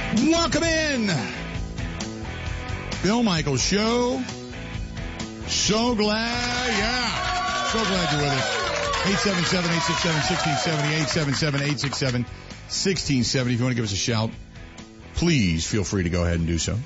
Welcome in. Bill Michaels Show. So glad you're with us. 877-867-1670, 877-867-1670. If you want to give us a shout, please feel free to go ahead and do so.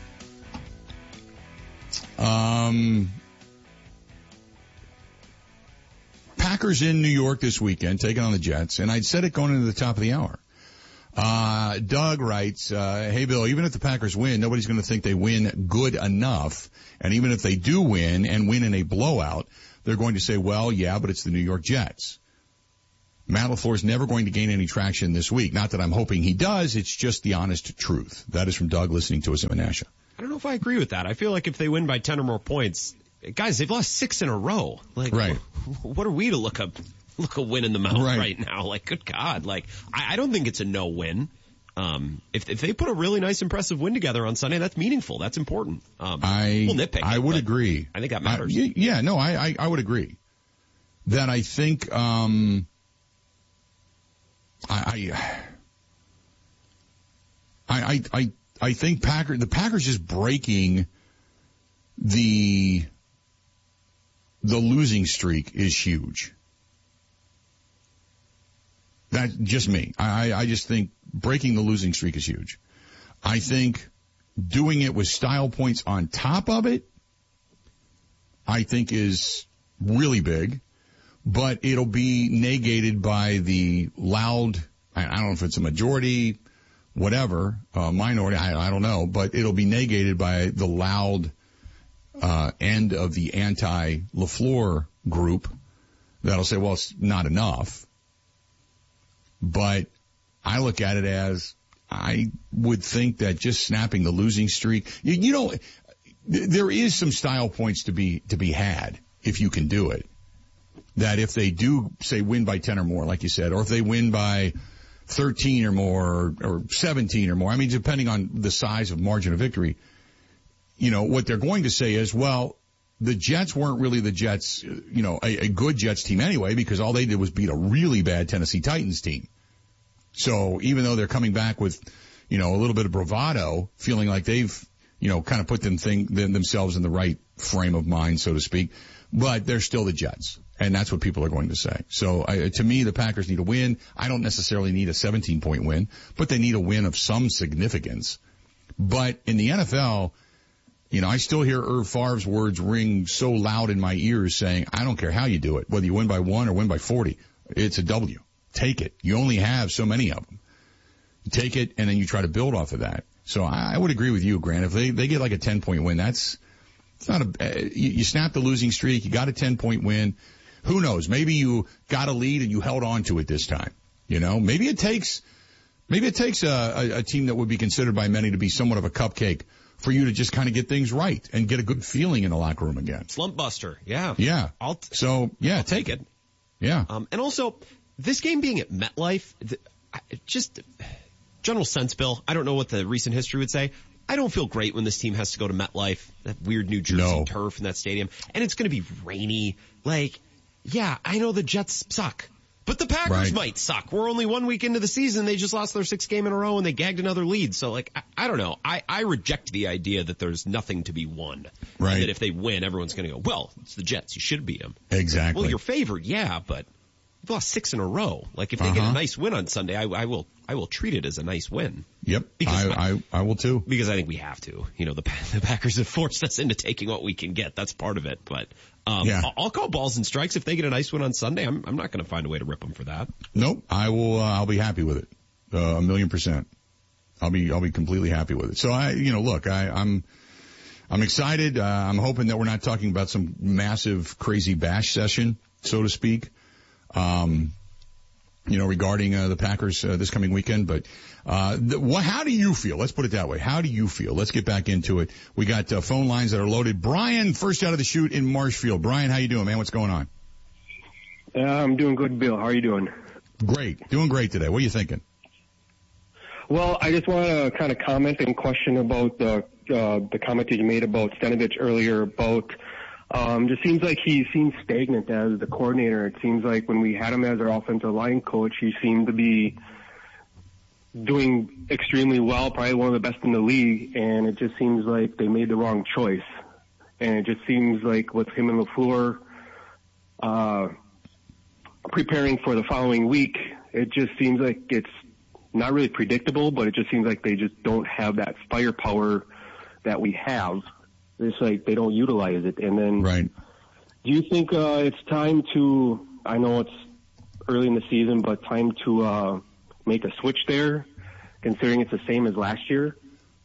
Packers in New York this weekend, taking on the Jets, and I'd said it going into the top of the hour. Doug writes, hey, Bill, even if the Packers win, nobody's going to think they win good enough. And even if they do win and win in a blowout, they're going to say, well, yeah, but it's the New York Jets. Matt LaFleur's never going to gain any traction this week. Not that I'm hoping he does. It's just the honest truth. That is from Doug listening to us in Menasha. I don't know if I agree with that. I feel like if they win by 10 or more points, guys, they've lost 6 in a row. Like, right. What are we to look a win in the mouth right now? Like, good God. Like, I don't think it's a no win. If they put a really nice, impressive win together on Sunday, that's meaningful. That's important. We'll nitpick. I would agree. I think that matters. I would agree. That I think, I think the Packers just breaking the losing streak is huge. That's just me. I just think breaking the losing streak is huge. I think doing it with style points on top of it, I think is really big, but it'll be negated by the loud, I don't know if it's a majority, whatever, minority, I don't know, but it'll be negated by the loud end of the anti-LaFleur group that'll say, well, it's not enough. But I look at it as I would think that just snapping the losing streak, you know, there is some style points to be had if you can do it. That if they do, say, win by 10 or more, like you said, or if they win by 13 or more or 17 or more, I mean, depending on the size of margin of victory, you know, what they're going to say is, well, the Jets weren't really the Jets, you know, a good Jets team anyway, because all they did was beat a really bad Tennessee Titans team. So even though they're coming back with, you know, a little bit of bravado, feeling like they've, you know, kind of put themselves in the right frame of mind, so to speak, but they're still the Jets. And that's what people are going to say. So to me, the Packers need a win. I don't necessarily need a 17-point win, but they need a win of some significance. But in the NFL, you know, I still hear Irv Favre's words ring so loud in my ears saying, I don't care how you do it, whether you win by 1 or win by 40. It's a W. Take it. You only have so many of them. Take it, and then you try to build off of that. So I would agree with you, Grant. If they get like a 10-point win, it's not you snap the losing streak, you got a 10-point win. Who knows? Maybe you got a lead and you held on to it this time. You know, maybe it takes a team that would be considered by many to be somewhat of a cupcake for you to just kind of get things right and get a good feeling in the locker room again. Slump buster. Yeah. Yeah. I'll take it. Yeah. And also, this game being at MetLife, just general sense, Bill, I don't know what the recent history would say. I don't feel great when this team has to go to MetLife, that weird New Jersey turf in that stadium, and it's going to be rainy. Like, yeah, I know the Jets suck, but the Packers might suck. We're only 1 week into the season. They just lost their 6th game in a row, and they gagged another lead. So, like, I don't know. I reject the idea that there's nothing to be won. Right. And that if they win, everyone's going to go, well, it's the Jets. You should beat them. Exactly. Well, you're favored, yeah, but you've lost 6 in a row. Like, if they get a nice win on Sunday, I will treat it as a nice win. Yep. I will too. Because I think we have to. You know, the Packers have forced us into taking what we can get. That's part of it. But I'll call balls and strikes if they get a nice win on Sunday. I'm not going to find a way to rip them for that. Nope. I will. I'll be happy with it. 1,000,000%. I'll be completely happy with it. So look, I'm excited. I'm hoping that we're not talking about some massive, crazy bash session, so to speak. Regarding the Packers this coming weekend. But how do you feel? Let's put it that way. How do you feel? Let's get back into it. We got phone lines that are loaded. Brian, first out of the chute in Marshfield. Brian, how you doing, man? What's going on? I'm doing good, Bill. How are you doing? Great. Doing great today. What are you thinking? Well, I just want to kind of comment and question about the comment that you made about Stenavich earlier about just seems like he seems stagnant as the coordinator. It seems like when we had him as our offensive line coach, he seemed to be doing extremely well, probably one of the best in the league, and it just seems like they made the wrong choice. And it just seems like with him and LaFleur preparing for the following week, it just seems like it's not really predictable, but it just seems like they just don't have that firepower that we have. It's like they don't utilize it. And then, right. Do you think it's time to, I know it's early in the season, but time to make a switch there, considering it's the same as last year?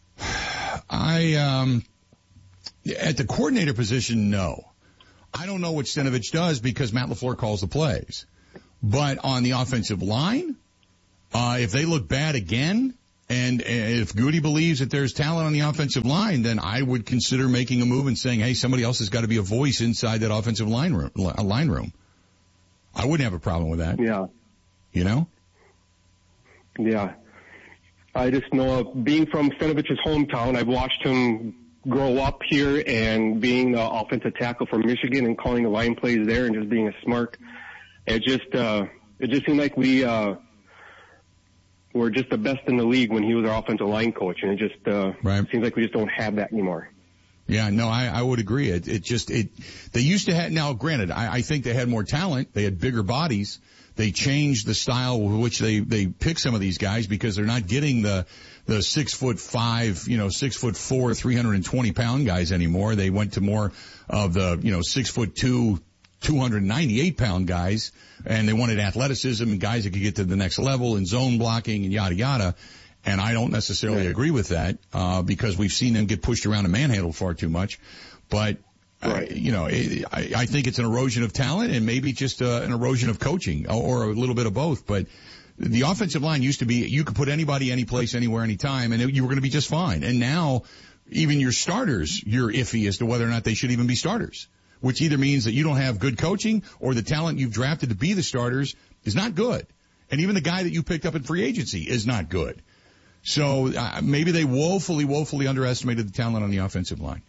At the coordinator position, no. I don't know what Stenavich does because Matt LaFleur calls the plays. But on the offensive line, if they look bad again, and if Goody believes that there's talent on the offensive line, then I would consider making a move and saying, hey, somebody else has got to be a voice inside that offensive line room. I wouldn't have a problem with that. Yeah. You know? Yeah. I just know, being from Stanovich's hometown, I've watched him grow up here and being an offensive tackle for Michigan and calling the line plays there and just being a smart. It just seemed like we were just the best in the league when he was our offensive line coach, and it just seems like we just don't have that anymore. Yeah, no, I would agree. They used to have, now granted, I think they had more talent. They had bigger bodies. They changed the style with which they pick some of these guys because they're not getting the 6'5", 6'4", 320 pound guys anymore. They went to more of the, 6'2", 298 pound guys, and they wanted athleticism and guys that could get to the next level and zone blocking and yada yada. And I don't necessarily agree with that, because we've seen them get pushed around and manhandled far too much. But, I think it's an erosion of talent and maybe just an erosion of coaching or a little bit of both. But the offensive line used to be, you could put anybody, any place, anywhere, anytime, and you were going to be just fine. And now, even your starters, you're iffy as to whether or not they should even be starters, which either means that you don't have good coaching or the talent you've drafted to be the starters is not good. And even the guy that you picked up in free agency is not good. So maybe they woefully underestimated the talent on the offensive line.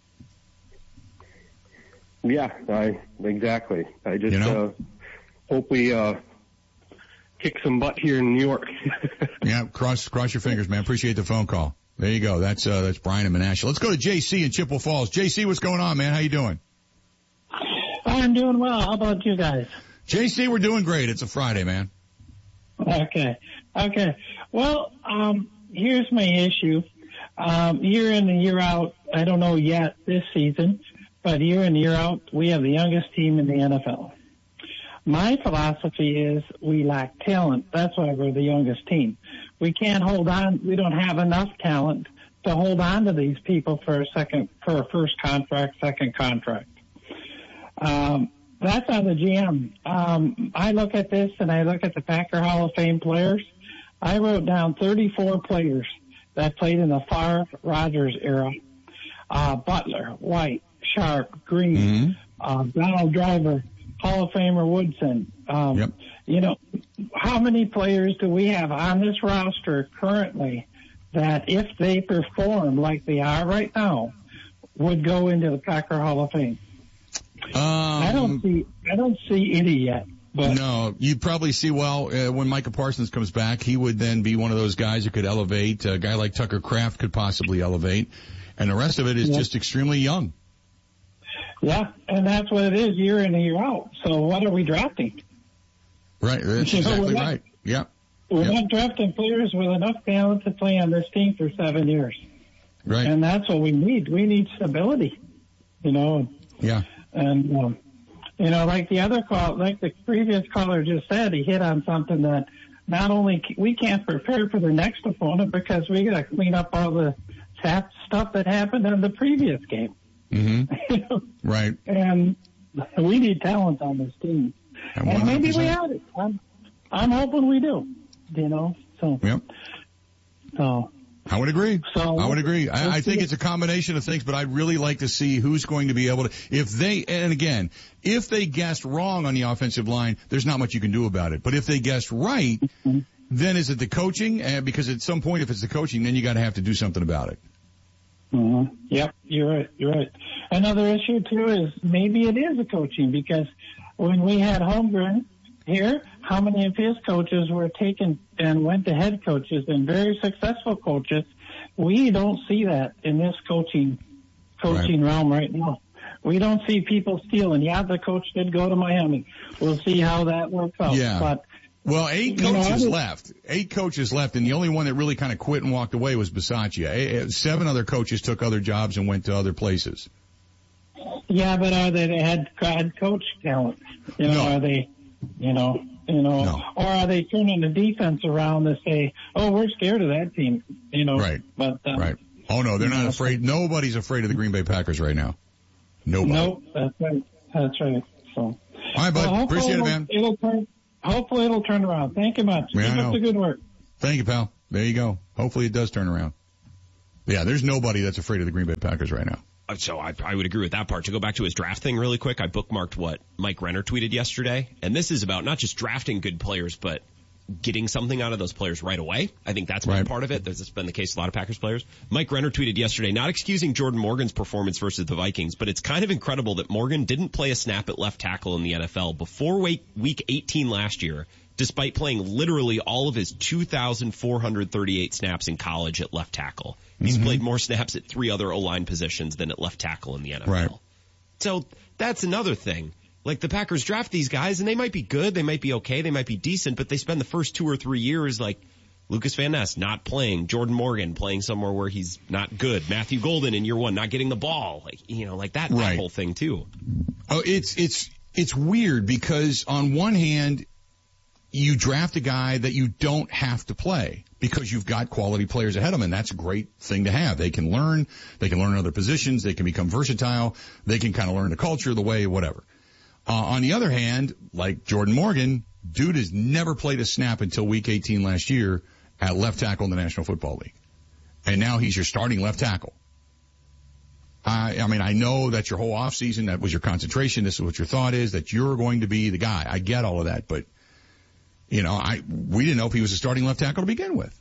Yeah, exactly. I just hope we kick some butt here in New York. Yeah, cross your fingers, man. Appreciate the phone call. There you go. That's Brian in Menasha. Let's go to JC in Chippewa Falls. JC, what's going on, man? How you doing? I'm doing well. How about you guys? JC, we're doing great. It's a Friday, man. Okay. Well, here's my issue. Year in and year out, I don't know yet this season, but year in, year out, we have the youngest team in the NFL. My philosophy is we lack talent. That's why we're the youngest team. We can't hold on. We don't have enough talent to hold on to these people for a first contract, second contract. That's on the GM. I look at this and I look at the Packer Hall of Fame players. I wrote down 34 players that played in the Favre Rodgers era. Butler, White, Sharp, Green, Donald Driver, Hall of Famer Woodson. Yep. How many players do we have on this roster currently that if they perform like they are right now would go into the Packer Hall of Fame? I don't see any yet. But no, you'd probably see, when Micah Parsons comes back, he would then be one of those guys who could elevate. A guy like Tucker Kraft could possibly elevate. And the rest of it is just extremely young. Yeah, and that's what it is year in and year out. So what are we drafting? Right, that's exactly right. Yeah. We're not drafting players with enough talent to play on this team for 7 years. Right. And that's what we need. We need stability, Yeah. And, like the previous caller just said, he hit on something that not only we can't prepare for the next opponent because we got to clean up all the stuff that happened in the previous game. Mm-hmm. Right. And we need talent on this team. And maybe we have it. I'm hoping we do, so. Yep. So. I would agree. I think it's a combination of things, but I'd really like to see who's going to be able to, if they guessed wrong on the offensive line, there's not much you can do about it. But if they guessed right, then is it the coaching? Because at some point, if it's the coaching, then you got to have to do something about it. Mm-hmm. Yep, you're right. Another issue too is maybe it is the coaching because when we had Holmgren, here, how many of his coaches were taken and went to head coaches and very successful coaches? We don't see that in this coaching realm right now. We don't see people stealing. Yeah, the coach did go to Miami. We'll see how that works out. Yeah. But, well, 8 coaches left. 8 coaches left, and the only one that really kind of quit and walked away was Bisaccia. 7 other coaches took other jobs and went to other places. Yeah, but are they the head coach talent? No. Are they, No. or are they turning the defense around to say, oh, we're scared of that team, Right. But, right. Oh, no, they're not afraid. Nobody's afraid of the Green Bay Packers right now. Nobody. Nope, that's right. That's right. So. All right, bud. Appreciate it, man. Hopefully it'll turn around. Thank you much. Yeah, Keep up the good work. Thank you, pal. There you go. Hopefully it does turn around. Yeah, there's nobody that's afraid of the Green Bay Packers right now. So I would agree with that part. To go back to his draft thing really quick, I bookmarked what Mike Renner tweeted yesterday. And this is about not just drafting good players, but getting something out of those players right away. I think that's been part of it. That's been the case with a lot of Packers players. Mike Renner tweeted yesterday, not excusing Jordan Morgan's performance versus the Vikings, but it's kind of incredible that Morgan didn't play a snap at left tackle in the NFL before week 18 last year, despite playing literally all of his 2,438 snaps in college at left tackle. He's played more snaps at 3 other O-line positions than at left tackle in the NFL. Right. So that's another thing. Like, the Packers draft these guys, and they might be good, they might be okay, they might be decent, but they spend the first 2 or 3 years, like, Lucas Van Ness not playing, Jordan Morgan playing somewhere where he's not good, Matthew Golden in year 1 not getting the ball, like that whole thing too. Oh, it's weird because on one hand, you draft a guy that you don't have to play because you've got quality players ahead of them, and that's a great thing to have. They can learn other positions, they can become versatile, they can kind of learn the culture, the way, whatever. On the other hand, like Jordan Morgan, dude has never played a snap until week 18 last year at left tackle in the National Football League. And now he's your starting left tackle. I mean, I know that your whole offseason, that was your concentration, this is what your thought is, that you're going to be the guy. I get all of that, but, we didn't know if he was a starting left tackle to begin with.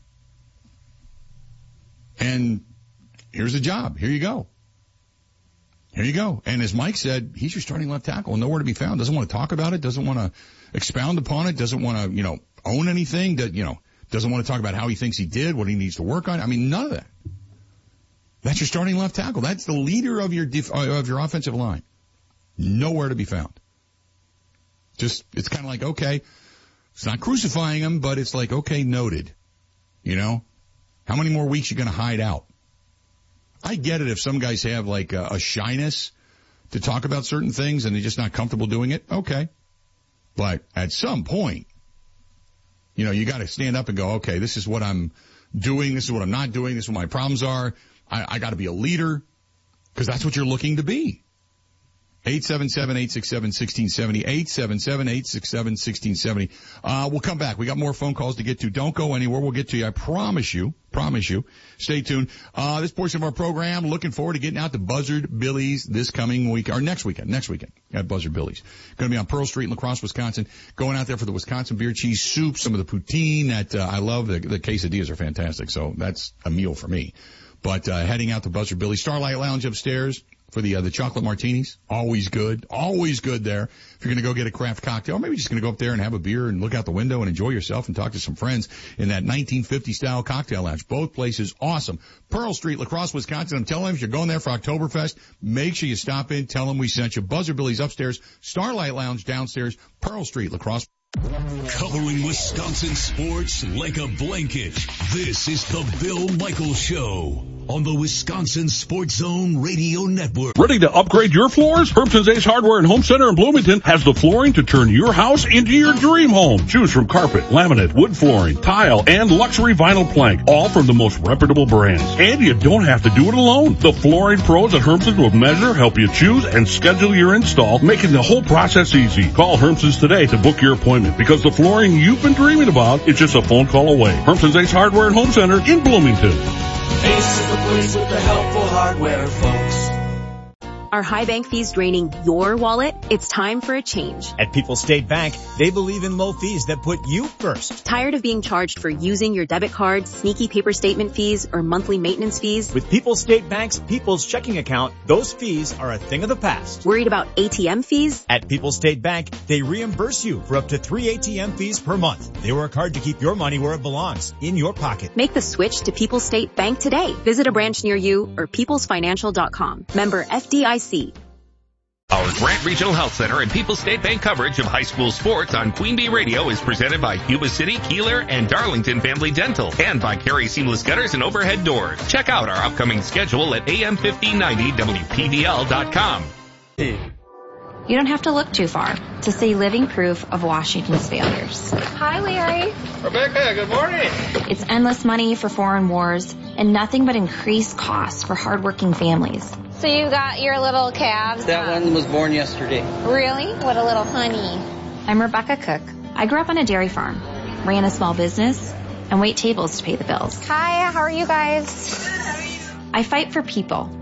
And here's the job. Here you go. Here you go. And as Mike said, he's your starting left tackle and nowhere to be found. Doesn't want to talk about it. Doesn't want to expound upon it. Doesn't want to, own anything. Doesn't want to talk about how he thinks he did, what he needs to work on. I mean, none of that. That's your starting left tackle. That's the leader of your offensive line. Nowhere to be found. Just, it's kind of like, okay, it's not crucifying him, but it's like, okay, noted. How many more weeks you going to hide out? I get it if some guys have like a shyness to talk about certain things and they're just not comfortable doing it. Okay. But at some point, you got to stand up and go, okay, this is what I'm doing. This is what I'm not doing. This is what my problems are. I got to be a leader because that's what you're looking to be. 877-867-1670, 877-867-1670. We'll come back. We got more phone calls to get to. Don't go anywhere. We'll get to you. I promise you. Stay tuned. This portion of our program, looking forward to getting out to Buzzard Billy's this coming week, or next weekend at Buzzard Billy's. Going to be on Pearl Street in La Crosse, Wisconsin. Going out there for the Wisconsin beer cheese soup, some of the poutine that, I love. The quesadillas are fantastic. So that's a meal for me. But, heading out to Buzzard Billy's. Starlight Lounge upstairs for the chocolate martinis. Always good there. If you're going to go get a craft cocktail, or maybe just going to go up there and have a beer and look out the window and enjoy yourself and talk to some friends in that 1950 style cocktail lounge. Both places awesome. Pearl Street, La Crosse, Wisconsin. I'm telling them if you're going there for Oktoberfest, make sure you stop in, tell them we sent you. Buzzard Billy's upstairs, Starlight Lounge downstairs, Pearl Street, La Crosse. Covering Wisconsin sports like a blanket. This is the Bill Michaels Show on the Wisconsin Sports Zone Radio Network. Ready to upgrade your floors? Hermson's Ace Hardware and Home Center in Bloomington has the flooring to turn your house into your dream home. Choose from carpet, laminate, wood flooring, tile, and luxury vinyl plank, all from the most reputable brands. And you don't have to do it alone. The flooring pros at Hermson's will measure, help you choose, and schedule your install, making the whole process easy. Call Hermson's today to book your appointment, because the flooring you've been dreaming about is just a phone call away. Hermson's Ace Hardware and Home Center in Bloomington. Ace is the place with the helpful hardware, folks. Are high bank fees draining your wallet? It's time for a change. At People's State Bank, they believe in low fees that put you first. Tired of being charged for using your debit card, sneaky paper statement fees, or monthly maintenance fees? With People's State Bank's People's Checking Account, those fees are a thing of the past. Worried about ATM fees? At People's State Bank, they reimburse you for up to 3 ATM fees per month. They work hard to keep your money where it belongs, in your pocket. Make the switch to People's State Bank today. Visit a branch near you or peoplesfinancial.com. Member FDIC. Our Grant Regional Health Center and People's State Bank coverage of high school sports on Queen Bee Radio is presented by Yuba City, Keeler, and Darlington Family Dental, and by Carey Seamless Gutters and Overhead Doors. Check out our upcoming schedule at am1590wpdl.com. You don't have to look too far to see living proof of Washington's failures. Hi, Larry. Rebecca, good morning. It's endless money for foreign wars and nothing but increased costs for hardworking families. So you got your little calves? That one was born yesterday. Really? What a little honey. I'm Rebecca Cook. I grew up on a dairy farm, ran a small business, and wait tables to pay the bills. Hi, how are you guys? I fight for people